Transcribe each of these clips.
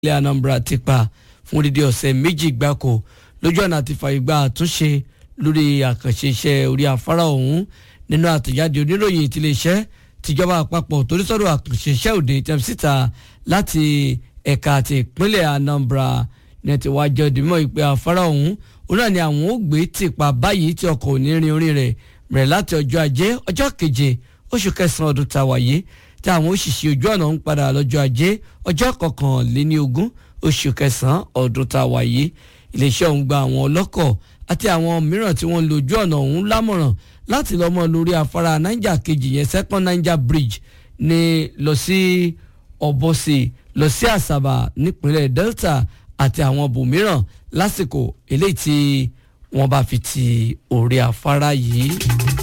ilẹ̀ Anambra ti pa fún odidi ọ̀sẹ̀ méjì gbáko lójú ọ̀nà àti fàyè gba àtúnṣe lórí àkànṣe iṣẹ́ orí afárá ọ̀hún. Nínú àtẹ̀jáde oníròyìn ti iléeṣẹ́ tìjọba àpapọ̀ torí sọ́dọ̀ àkànṣe iṣẹ́ òde tẹ̀m síta láti ẹ̀ka àti ìpínlẹ̀ Anambra ní ti wá jẹ́ òdìmọ̀ ìpè afárá ọ̀hún òun náà ni àwọn ó gbé tìpa báyìí tí ọkọ̀ òní rin orí rẹ̀ bẹ̀rẹ̀ láti ọjọ́ ajé ọjọ́ keje oṣù kẹsàn-án ọdún tá a wà yìí tí àwọn òṣìṣẹ́ ojú ọ̀nà ń padà lọ́jọ́ ajé ọjọ́ kọkànléníogún oṣù kẹsàn-án ọdún tá a wà yìí. Iléeṣẹ́ ọ̀hún gba àwọn ọlọ́kọ̀ àti àwọn mìíràn tí wọ́n ń lo ojú ọ̀nà ọ̀hún lámọ̀ràn láti lọ mọ́ lórí afárá Niger kejì yẹn second Niger bridge ní lọ sí Ọ̀bọ̀sì lọ sí Àsàbà nípínlẹ̀ Delta àti àwọn bòmíràn lásìkò eléyìí tí wọ́n bá fi ti orí afárá yìí.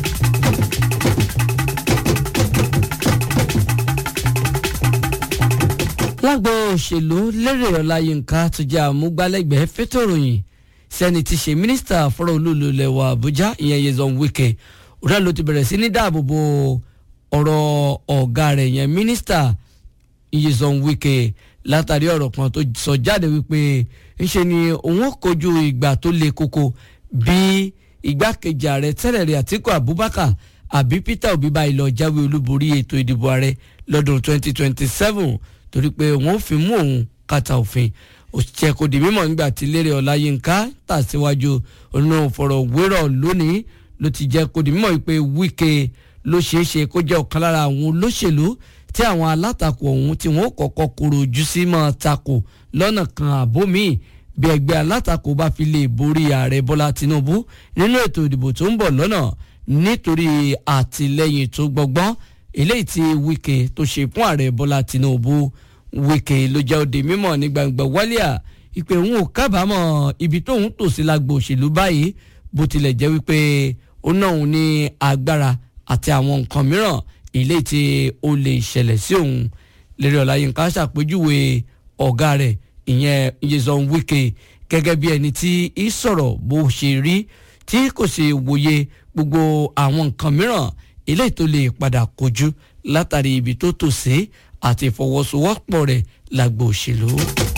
lágbo òṣèlú Lérè Ọláyínká tó jẹ́ àmúgbálẹ́gbẹ̀ẹ́ fétò ìròyìn sẹ́ni tí ṣe mínísítà fọ́rọ̀ olúùlú ilẹ̀ wa Àbújá ìyẹn Nyesom Wike òun ló ti bẹ̀rẹ̀ sí ní dáàbòbò ọ̀rọ̀ ọ̀gá rẹ̀ ìyẹn mínísítà Nyesom Wike látàrí ọ̀rọ̀ kan tó sọ jáde wípé ńṣe ni òun kojú ìgbà tó le koko bí igbákejì ààrẹ tẹ́lẹ̀ rí Àtíkù Abubakar àbí Peter Obi bá lọ jáwé olúborí ètò ìdìbò ààrẹ lọ́dún 2027 torí pé wọ́n fi mú òun kàtà òfin. Òṣìṣẹ́ kò di mímọ̀ nígbà tí Lérè Ọláyínká tàsíwájú onú ìfọ̀rọ̀wérọ̀ lónìí ló ti jẹ́ kò di mímọ̀ pé Wike ló ṣeé ṣe kó jẹ́ ọ̀kan lára àwọn olóṣèlú tí àwọn alátakò ọ̀hún tí wọ́n kọ́kọ́ kúrò ojú sí máa takò lọ́nà kan àbó míì bí ẹgbẹ́ alátakò bá fi lè borí ààrẹ Bọ́lá Tinubu nínú ètò ìdìbò tó ń bọ̀ lọ́nà nítorí àtìlẹ́yìn tó gbọgbọ́n eléyìí tí Wike tó ṣe fún ààrẹ Bọ́lá Tinubu. Wike ló jẹ́ òde mímọ̀ ní gbangba wálíà ìpè òun ò kábàámọ̀ ibi tóun tò sí lágbo òṣèlú báyìí bó tilẹ̀ jẹ́ wípé ó náà òun ní agbára àti àwọn nǹkan mìíràn eléyìí tí ó lè ṣẹlẹ̀ sí òun. Lérè Ọláyínká ṣàpèjúwe ọ̀gá rẹ̀ ìyẹn Nyesom Wike gẹ́gẹ́ bí ẹni tí í sọ̀rọ̀ bó ṣe rí tí kò sì wòye gbogbo àwọn nǹkan mìíràn eléyìí tó lè padà kojú látàrí ibi tó tò sí àti ìfọwọ́sowọ́pọ̀ rẹ̀ lágbo òṣèlú.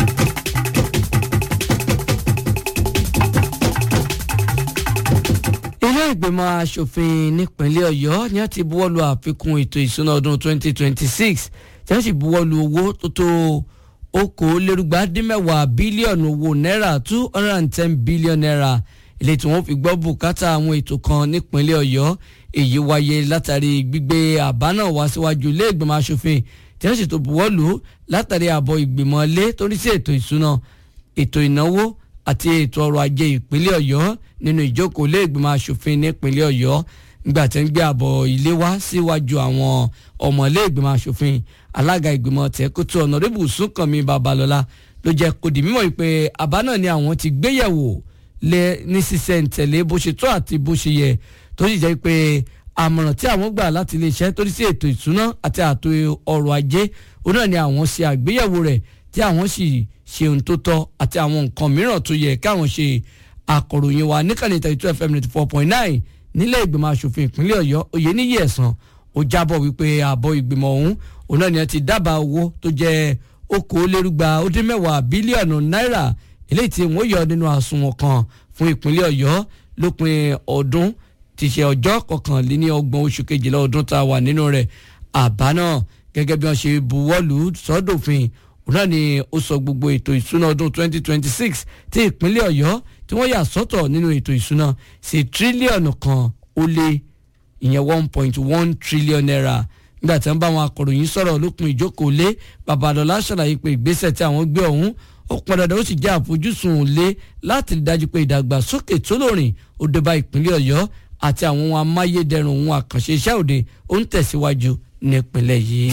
ilé ìgbìmọ̀ asòfin nípínlẹ̀ Ọ̀yọ́ ni wọ́n ti buwọ́lu àfikún ètò ìsúná ọdún 2026 tí wọ́n sì buwọ́lu owó tó tó okòólérúgbàdínmẹ́wàá bílíọ̀nù owó náírà 210 bílíọ̀nù náírà ilé tí wọ́n fi gbọ́ bùkátà àwọn ètò kan nípínlẹ̀ Ọ̀yọ́. Èyí wáyé látàrí gbígbé àbá náà wá síwájú ilé ìgbìmọ̀ asòfin tí wọ́n sì tó buwọ́lù látàrí àbọ̀ ìgbìmọ̀ ilé tó ní sí ètò ìsúná ètò ìnáwó àti ètò ọrọ̀ ajé ìpínlẹ̀ Ọ̀yọ́ nínú ìjókòó ilé ìgbìmọ̀ asòfin nípínlẹ̀ Ọ̀yọ́ nígbà tí ń gbé àbọ̀ ilé wá síwájú àwọn ọmọ ilé ìgbìmọ̀ asòfin. Alága ìgbìmọ̀ tẹ́kútù ọ̀nàrẹ́bù Súnkànmí Babalọ́lá ló jẹ́ kó di mímọ̀ pé àbá náà ni àwọn ti gbéyẹ̀wò lé ní sísẹ̀ntẹ̀lé bó ṣe tó àti bó ṣe yẹ tó sì jẹ́ pé àmọ̀ràn tí àwọn gbà láti iléeṣẹ́ tó ní sí ètò ìsúná àti àtò ọrọ̀ ajé òun náà ni àwọn ṣe àgbéyẹ̀wò rẹ̀ tí àwọn sì ṣe ohun tó tọ́ àti àwọn nǹkan mìíràn tó yẹ káwọn ṣe. Akọ̀ròyìn wa níkànnì 32 FM 94.9 nílẹ̀ ìgbìmọ̀ asòfin ìpínlẹ̀ Ọ̀yọ́ Oyèníyì Ẹ̀sán ó jábọ̀ wípé àbọ̀ ìgbìmọ̀ ọ̀hún òun náà ni wọ́n ti dábàá owó tó jẹ́ okòólérúgbàdínmẹ́wàá bílíọ̀nù náírà eléyìí tí wọ́n yọ nínú àsùnwọ̀n kan fún ìpínlẹ̀ Ọ̀yọ́ lópin ọdún ti ṣe ọjọ́ 21 oṣù kejìlá ọdún tá a wà nínú rẹ̀. Àbá náà gẹ́gẹ́ bí wọ́n ṣe buwọ́lù sọ́dọ̀fin òun náà ni ó sọ gbogbo ètò ìsúná ọdún 2026 tí ìpínlẹ̀ Ọ̀yọ́ tí wọ́n yà sọ́tọ̀ nínú ètò ìsúná sí tírílíọ̀nù kan ó lé ìyẹn 1.1 tírílíọ̀nù náírà. Nígbà tí wọ́n bá àwọn akọ̀ròyìn sọ̀rọ̀ lópin ìjókòó lé Babalọ́lá ṣàlàyé pé ìgbésẹ̀ tí àwọn gbé ọ̀hún ó pọn dandan ó sì jẹ́ àfojúsùn lé láti rí dájú pé ìdàgbàsókè tó lóòrìn ó dé bá ìpínlẹ̀ Ọ̀yọ́ àti àwọn ohun amáyédẹrùn ohun àkànṣe iṣẹ́ òde ó ń tẹ̀síwájú nípínlẹ̀ yìí.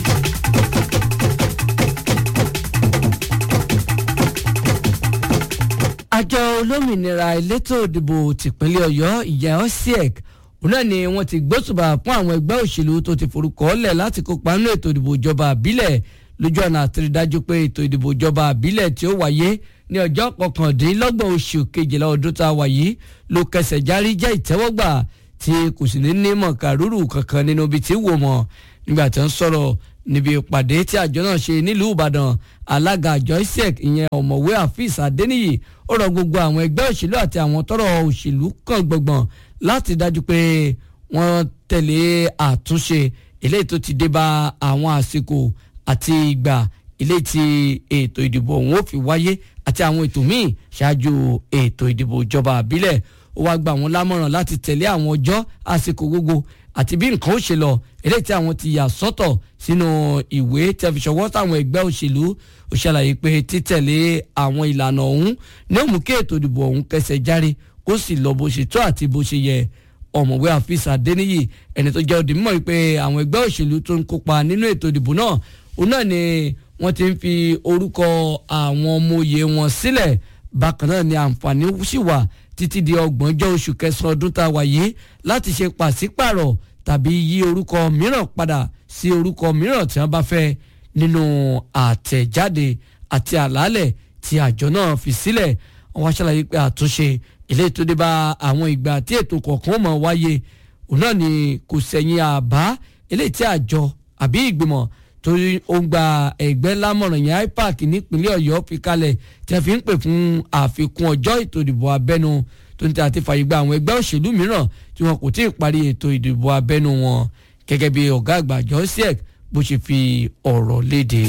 Àjọ olómìnira elétò ìdìbò tìpínlẹ̀ Ọ̀yọ́ ìyẹn OSIEC òun náà ni wọ́n ti gbósùbà fún àwọn ẹgbẹ́ òṣèlú tó ti forúkọ lẹ̀ láti kópa nínú ètò ìdìbò ìjọba àbílẹ̀ lójú ọ̀nà àti rí dájú pé ètò ìdìbò ìjọba àbílẹ̀ tí ó wáyé ní ọjọ́ 29 oṣù kejìlá ọdún tá a wà yìí ló kẹsẹ̀ járí jẹ́ ìtẹ́wọ́gbà tí kò sì ní mọ̀kàrúrù kankan nínú ibi tí wò mọ̀ nígbà tí wọ́n sọ̀rọ̀ níbi ìpàdé tí àjọ náà ṣe nílùú Ìbàdàn alága àjọ ISEC ìyẹn ọ̀mọ̀wé Hafiz Adéníyì ó rọ gbogbo àwọn ẹgbẹ́ òṣèlú àti àwọn tọ́rọ̀ òṣèlú kan gbọ̀ngbọ̀n láti dájú pé wọ́n tẹ̀lé àtúnṣe eléyìí tó ti dé bá àwọn àsìkò àti ìgbà eléyìí tí ètò ìdìbò òun ó fi wáyé àti àwọn ètò míì ṣáájú ètò ìdìbò ìjọba àbílẹ̀ ó wá gba àwọn lámọ̀ràn láti tẹ̀lé àwọn ọjọ́ àsìkò gbogbo àti bí nǹkan ó ṣe lọ eléyìí tí àwọn ti yà sọ́tọ̀ sínú ìwé tí a fi ṣọwọ́ sáwọn ẹgbẹ́ òṣèlú ó ṣàlàyé pé títẹ̀lé àwọn ìlànà ọ̀hún ní ó mú kí ètò ìdìbò ọ̀hún kẹsẹ̀ járe kó sì lọ bó ṣe tó àti bó ṣe yẹ ọ̀mọ̀wé Hafiz Adéníyì ẹni tó jẹ́ òdìmọ̀ wípé àwọn ẹgbẹ́ òṣèlú tó ń kópa nínú ètò ìdìbò náà òun náà ni wọ́n ti ń fi orúkọ àwọn ọmọ òye wọn sílẹ̀ bákan náà ni àǹfààní sì wà títí di 30 oṣù kẹsàn-án ọdún tá a wà yìí láti ṣe pàṣípàrọ̀ tàbí yí orúkọ mìíràn padà sí orúkọ mìíràn tí wọ́n bá fẹ́ nínú àtẹ̀jáde àti àlàálẹ̀ tí àjọ náà fi sílẹ̀ wọ́n wá ṣàlàyé pé àtúnṣe ilé tó dé bá àwọn ìgbà tí ètò kọ̀ọ̀kan mọ̀ wáyé òun náà ni kò sẹ̀yìn àbá eléyìí tí àjọ àbí ìgbìmọ̀ torí ó ń gba ẹgbẹ́ lámọ̀ràn yẹn IPAC nípínlẹ̀ Ọ̀yọ́ fi kalẹ̀ tí a fi ń pè fún àfikún ọjọ́ ètò ìdìbò abẹ́nú tó ń tẹ àti fàyè gba àwọn ẹgbẹ́ òṣèlú mìíràn tí wọn kò tí ì parí ètò ìdìbò abẹ́nú wọn gẹ́gẹ́ bí ọ̀gá àgbà àjọ ISEC bó ṣe fi ọ̀rọ̀ léde.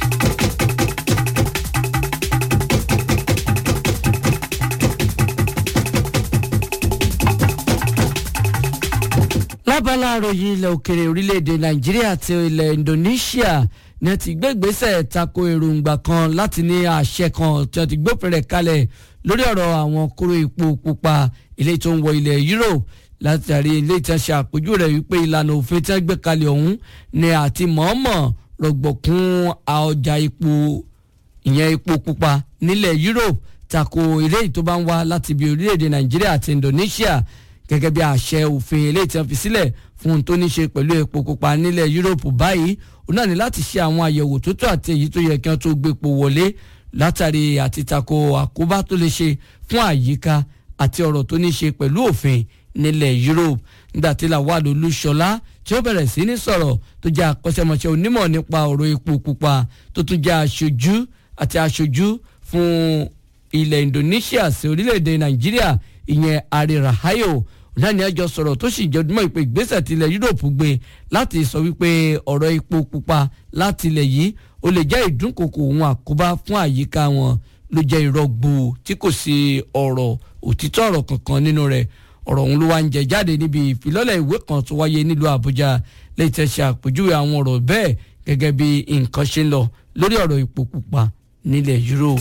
lábala àròyìn ilẹ̀ òkèrè orílẹ̀-èdè Nàìjíríà àti ilẹ̀ Indonesia ni wọ́n ti gbé ìgbésẹ̀ tako èròǹgbà kan láti ní àṣẹ kan tí wọ́n ti gbófin rẹ̀ kalẹ̀ lórí ọ̀rọ̀ àwọn kóró epo pupa ilé tó ń wọ ilẹ̀ Europe látàrí ilé tí wọ́n ṣe àpèjú rẹ̀ wípé ìlànà òfin tí wọ́n gbé kalẹ̀ ọ̀hún ni àti mọ̀ọ́mọ̀ rọ̀gbọ̀kún ọjà epo ìyẹn epo pupa nílẹ̀ Europe tako ilé tó bá ń wá láti ibi orílẹ̀-èdè Nàìjíríà àti Indonesia gẹ́gẹ́ bí àṣẹ òfin eléyìí tí wọ́n fi sílẹ̀ fún un tó ní ṣe pẹ̀lú epo pupa nílẹ̀ Europe báyìí ó náà ní láti ṣe àwọn àyẹ̀wò tó tó àti èyí tó yẹ kí wọ́n tó gbé epo wọlé látàrí àti tako àkóbá tó lè ṣe fún àyíká àti ọ̀rọ̀ tó ní ṣe pẹ̀lú òfin nílẹ̀ Europe nígbà tí Lawal Olúṣọlá tí ó bẹ̀rẹ̀ sí ní sọ̀rọ̀ tó jẹ́ akọ́ṣẹ́mọṣẹ́ onímọ̀ nípa ọ̀rọ̀ epo pupa tó tún jẹ́ aṣojú fún ilẹ̀ Indonesia sí orílẹ̀-èdè Nàìjíríà ìyẹn Ari Rahayo náà ni àjọ sọ̀rọ̀ tó sì jẹ́ ọdúnmọ́ ìpè ìgbésẹ̀ tilẹ̀ Europe gbé láti sọ wípé ọ̀rọ̀ epo pupa láti ilẹ̀ yìí ó lè jẹ́ ìdúnkòkò òun àkóbá fún àyíká wọn ló jẹ́ ìrọ́gbù tí kò sí ọ̀rọ̀ òtítọ́ ọ̀rọ̀ kankan nínú rẹ̀ ọ̀rọ̀ òun ló wá ń jẹ jáde níbi ìfilọ́lẹ̀ ìwé kan tó wáyé nílùú Àbújá lẹ́yìn tẹ́ ṣe àpèjúwe àwọn ọ̀rọ̀ bẹ́ẹ̀ gẹ́gẹ́ bí nǹkan ṣe ń lọ lórí ọ̀rọ̀ epo pupa nílẹ̀ Europe.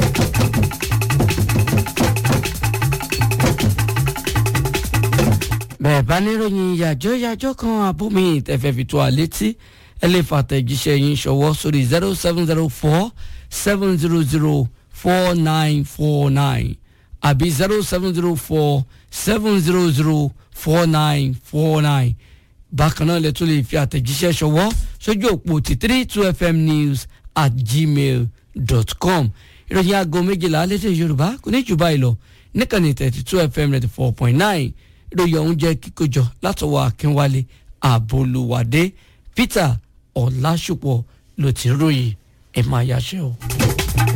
bẹ́ẹ̀ bá níròyìn yàjọ́ kan abómi ìtẹ̀fẹ́ fi tó a létí ẹ lè fàtẹ̀jíṣẹ́ yín ṣọwọ́ sórí 0704-700-4949 àbí 0704-700-4949 bákan náà lè tún lè fi àtẹ̀jíṣẹ́ ṣọwọ́ sójú òpó ti 32fmnews@gmail.com ìròyìn aago méjìlá lédè Yorùbá kò ní jù báyìí lọ níkànnì 32fm 94.9 ìròyìn ọ̀hún jẹ́ kíkójọ látọwọ́ Akínwálé Àbólúwádé Peter Ọlásùpọ̀ ló ti ròyìn ẹ̀ máa yáṣẹ́ o.